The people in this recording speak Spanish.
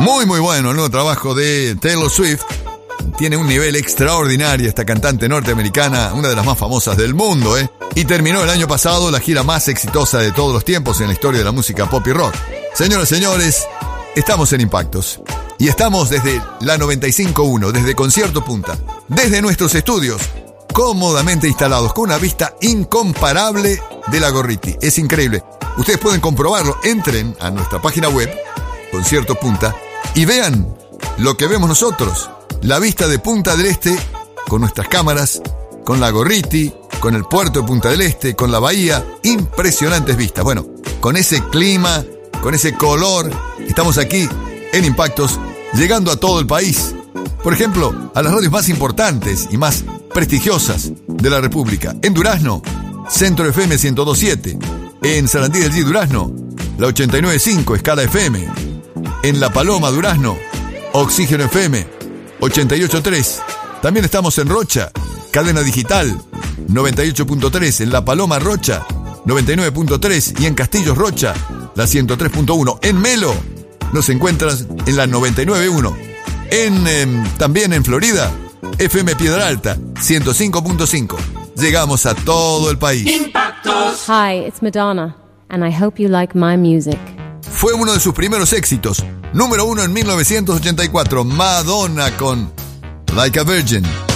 Muy bueno el nuevo trabajo de Taylor Swift. Tiene un nivel extraordinario esta cantante norteamericana, una de las más famosas del mundo, Y terminó el año pasado la gira más exitosa de todos los tiempos en la historia de la música pop y rock. Señoras y señores, estamos en Impactos. Y estamos desde la 95.1, desde Concierto Punta, desde nuestros estudios, cómodamente instalados, con una vista incomparable de la Gorriti. Es increíble. Ustedes pueden comprobarlo. Entren a nuestra página web, Concierto Punta, y vean lo que vemos nosotros. La vista de Punta del Este, con nuestras cámaras, con la Gorriti, con el puerto de Punta del Este, con la bahía. Impresionantes vistas. Bueno, con ese clima, con ese color, estamos aquí en Impactos, llegando a todo el país. Por ejemplo, a las radios más importantes y más prestigiosas de la República. En Durazno, Centro FM 102.7. En Sarandí del G, Durazno, la 89.5, Escala FM. En La Paloma, Durazno, Oxígeno FM 88.3. También estamos en Rocha, Cadena Digital 98.3. En La Paloma, Rocha 99.3. Y en Castillos, Rocha, la 103.1. En Melo nos encuentras en la 99.1. También en Florida, FM Piedra Alta 105.5. Llegamos a todo el país. Impactos. Hi, it's Madonna, and I hope you like my music. Fue uno de sus primeros éxitos. Número 1 en 1984. Madonna con Like a Virgin.